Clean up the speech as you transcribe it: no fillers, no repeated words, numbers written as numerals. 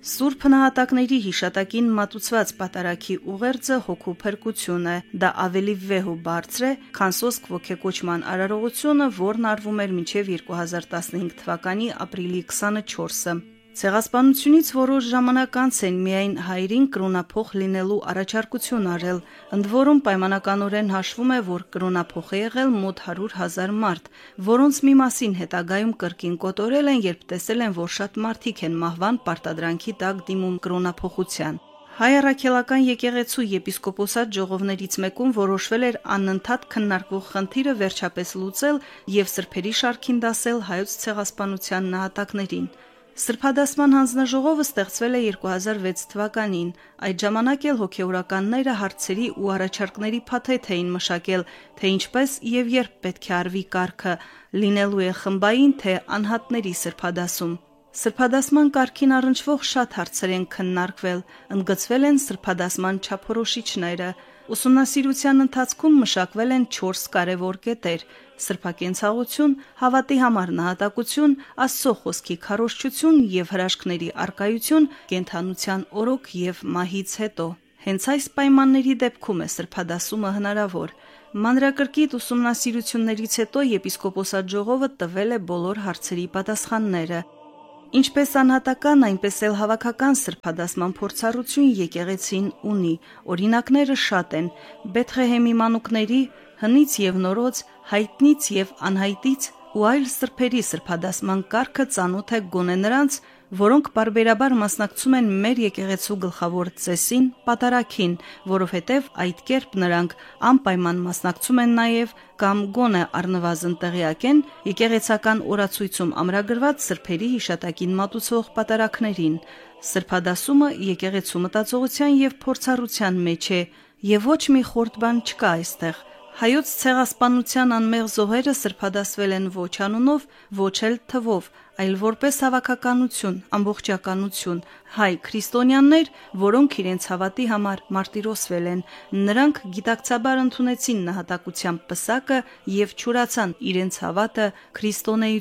Սուրբ նահատակների հիշատակին մատուցված պատարագի ուղերձը հոգու փրկություն է, դա ավելի վեհ ու բարձր է, քան սոսկ ոգեկոչման արարողությունը, որն արվում էր մինչև 2015 թվականի ապրիլի 24-ը։ Ցեղասպանությունից որոշ ժամանակ անց են միայն հայրին կրոնափոխ լինելու առաջարկություն արել, ընդ որում պայմանականորեն հաշվում է, որ կրոնափոխ է եղել մոտ 100,000 մարդ, որոնց մի մասին հետագայում կրկին կոտորել են, երբ տեսել են, որ շատ մարդիկ են մահվան պարտադրանքի տակ դիմում կրոնափոխության։ Հայ առաքելական եկեղեցու եպիսկոպոսատ ժողովներից մեկում որոշվել էր անընդհատ քննարկվող խնդիրը վերջապես լուծել եւ սրբերի շարքին դասել հայոց ցեղասպանության նահատակներին։ Սրբադասման հանձնաժողովը ստեղծվել է 2006 թվականին, այդ ժամանակ էլ հոգեորականները հարցերի ու առաջարկների փաթեթ էին մշակել, թե ինչպես եւ երբ պետք է արվի կարգը, լինելու է խմբային թե անհատների սրբադասում։ Սրբադասման կարգին առնչվող շատ հարցեր են քննարկվել, ընդգծվել են սրբադասման չափորոշիչները, ուսումնասիրության ընթացքում մշակվել են 4 կարևոր կետեր՝ սրբակենցաղություն, հավատի համար նահատակություն, Աստծո խոսքի քարոզչություն եւ հրաշքների առկայություն, կենդանության օրոք եւ մահից հետո։ Հենց այս պայմանների դեպքում է սրբադասումը հնարավոր։ Մանրակրկիտ ուսումնասիրություններից հետո եպիսկոպոսատ ժողովը տվել է բոլոր հարցերի պատասխանները։ Ինչպես անհատական, այնպես էլ հավաքական սրբադասման փորձառություն եկեղեցին ունի, օրինակները շատ են՝ Բեթղեհեմի մանուկների, հնից եւ նորոց, հայտնից եւ անհայտից ու այլ սրբերի սրբադասման կարգը ծանոթ է գոնե նրանց, որոնք բարբերաբար մասնակցում են մեր եկեղեցու գլխավոր ծեսին, պատարագին, որովհետև այդ կերպ նրանք անպայման մասնակցում են նաև կամ գոնե առնվազն տեղյակ են եկեղեցական օրացույցում ամրագրված սրբերի հիշատակին մատուցող պատարագներին։ Սրբադասումը եկեղեցու մտածողության եւ փորձառության մեջ է, եւ ոչ մի խորտ բան չկա այստեղ։ Հայոց ցեղասպանության անմեղ զոհերը սրբադասվել են ոչ անունով, ոչ էլ թվով, այլ որպես հավաքականություն, ամբողջականություն, հայ քրիստոնյաներ, որոնք իրենց հավատի համար մարտիրոսվել են, նրանք գիտակցաբար ընդունեցին նահատակության պսակը եւ չուրացան իրենց հավատը քրիստոնեություն